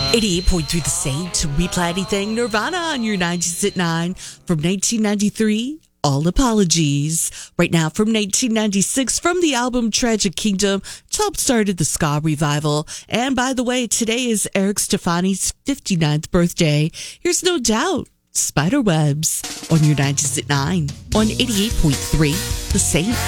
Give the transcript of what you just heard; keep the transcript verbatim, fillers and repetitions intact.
eighty-eight point three The Saint. We Play Anything. Nirvana on your nineties at nine. From nineteen ninety-three, All Apologies. Right now from nineteen ninety-six, from the album Tragic Kingdom, top started the ska revival. And by the way, today is Eric Stefani's fifty-ninth birthday. Here's No Doubt, Spiderwebs on your nineties at nine. On eighty-eight point three The Saint.